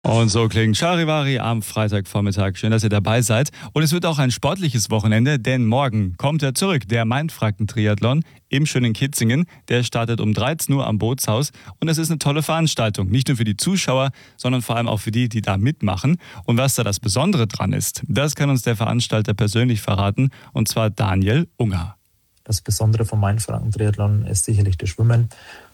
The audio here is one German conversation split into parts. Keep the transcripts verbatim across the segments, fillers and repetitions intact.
Und so klingt Charivari am Freitagvormittag. Schön, dass ihr dabei seid. Und es wird auch ein sportliches Wochenende, denn morgen kommt er zurück. Der Mainfranken-Triathlon im schönen Kitzingen. Der startet um dreizehn Uhr am Bootshaus. Und es ist eine tolle Veranstaltung. Nicht nur für die Zuschauer, sondern vor allem auch für die, die da mitmachen. Und was da das Besondere dran ist, das kann uns der Veranstalter persönlich verraten. Und zwar Daniel Unger. Das Besondere vom Mainfranken-Triathlon ist sicherlich das Schwimmen.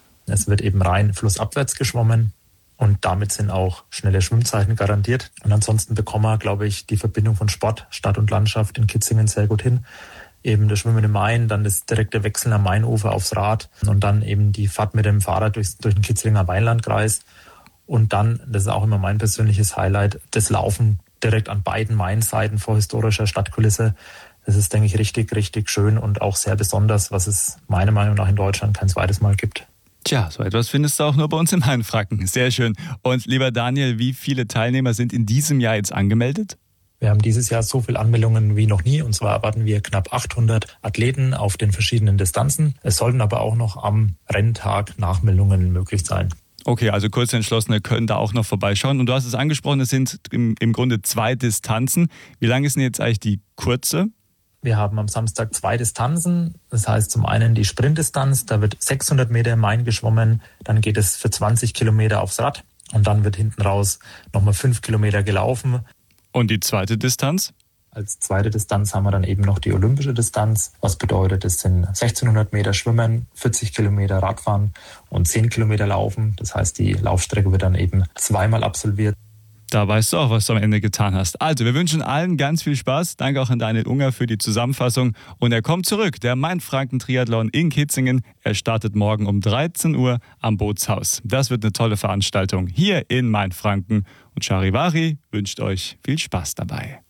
Es wird eben rein flussabwärts geschwommen. Und damit sind auch schnelle Schwimmzeiten garantiert. Und ansonsten bekommen wir, glaube ich, die Verbindung von Sport, Stadt und Landschaft in Kitzingen sehr gut hin. Eben das Schwimmen im Main, dann das direkte Wechseln am Mainufer aufs Rad und dann eben die Fahrt mit dem Fahrrad durch, durch den Kitzinger Weinlandkreis. Und dann, das ist auch immer mein persönliches Highlight, das Laufen direkt an beiden Mainseiten vor historischer Stadtkulisse. Das ist, denke ich, richtig, richtig schön und auch sehr besonders, was es meiner Meinung nach in Deutschland kein zweites Mal gibt. Tja, so etwas findest du auch nur bei uns im Mainfranken. Sehr schön. Und lieber Daniel, wie viele Teilnehmer sind in diesem Jahr jetzt angemeldet? Wir haben dieses Jahr so viele Anmeldungen wie noch nie. Und zwar erwarten wir knapp achthundert Athleten auf den verschiedenen Distanzen. Es sollten aber auch noch am Renntag Nachmeldungen möglich sein. Okay, also Kurzentschlossene können da auch noch vorbeischauen. Und du hast es angesprochen, es sind im, im Grunde zwei Distanzen. Wie lang ist denn jetzt eigentlich die kurze? Wir haben am Samstag zwei Distanzen. Das heißt zum einen die Sprintdistanz, da wird sechshundert Meter im Main geschwommen. Dann geht es für zwanzig Kilometer aufs Rad. Und dann wird hinten raus nochmal fünf Kilometer gelaufen. Und die zweite Distanz? Als zweite Distanz haben wir dann eben noch die olympische Distanz. Was bedeutet, es sind sechzehnhundert Meter Schwimmen, vierzig Kilometer Radfahren und zehn Kilometer Laufen. Das heißt, die Laufstrecke wird dann eben zweimal absolviert. Da weißt du auch, was du am Ende getan hast. Also, wir wünschen allen ganz viel Spaß. Danke auch an Daniel Unger für die Zusammenfassung. Und er kommt zurück, der Mainfranken-Triathlon in Kitzingen. Er startet morgen um dreizehn Uhr am Bootshaus. Das wird eine tolle Veranstaltung hier in Mainfranken. Und Charivari wünscht euch viel Spaß dabei.